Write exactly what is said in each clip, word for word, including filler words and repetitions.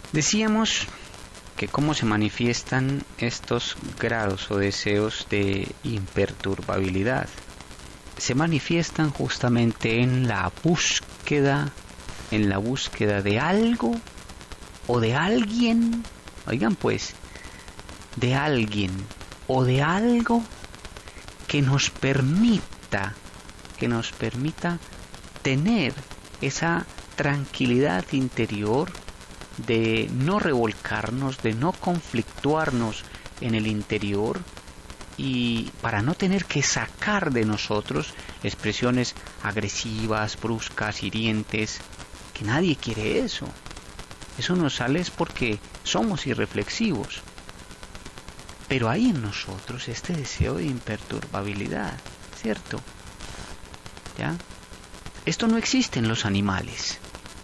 Decíamos que cómo se manifiestan estos grados o deseos de imperturbabilidad. Se manifiestan justamente en la búsqueda, en la búsqueda de algo o de alguien, oigan pues, de alguien o de algo que nos permita, que nos permita tener esa tranquilidad interior de no revolcarnos, de no conflictuarnos en el interior y para no tener que sacar de nosotros expresiones agresivas, bruscas, hirientes, que nadie quiere eso. Eso nos sale es porque somos irreflexivos. Pero hay en nosotros este deseo de imperturbabilidad, ¿cierto? ¿Ya? Esto no existe en los animales.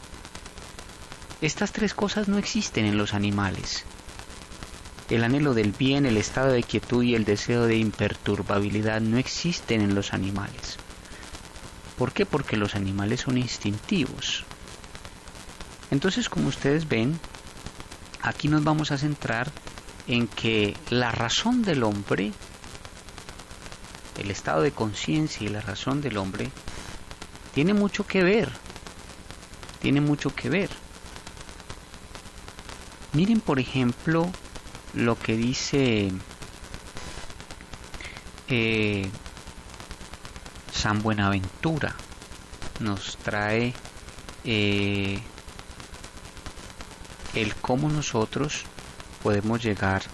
Estas tres cosas no existen en los animales. El anhelo del bien, el estado de quietud y el deseo de imperturbabilidad no existen en los animales. ¿Por qué? Porque los animales son instintivos. Entonces, como ustedes ven, aquí nos vamos a centrar en que la razón del hombre, el estado de conciencia y la razón del hombre, tiene mucho que ver, tiene mucho que ver. Miren, por ejemplo, lo que dice eh, San Buenaventura. Nos trae eh, el cómo nosotros podemos llegar